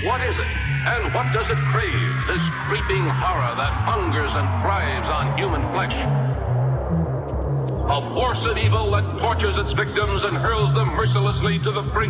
What is it? And what does it crave, this creeping horror that hungers and thrives on human flesh? A force of evil that tortures its victims and hurls them mercilessly to the brink